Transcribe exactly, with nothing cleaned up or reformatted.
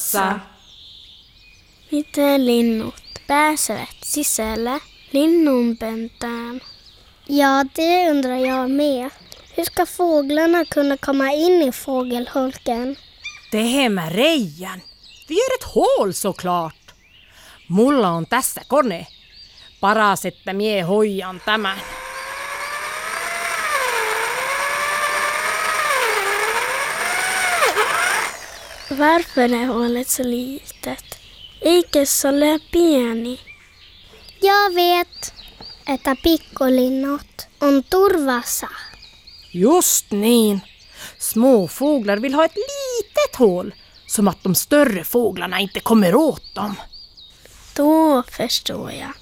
massa. Miten linnut pääsevät sisällä linnunpöntään? Ja, det undrar jag med. Hur ska fåglarna kunna komma in i fågelholken? Teemme reijän. Vi gör ett hål såklart. Mulla on tässä kone. Paras, että mie hoijan tämän. Varför är hålet så litet? Eikä se ole pieni. Jag vet, että pikkolinnut on turvassa. Just niin. Små fåglar vill ha ett litet hål, som att de större fåglarna inte kommer åt dem. Då förstår jag.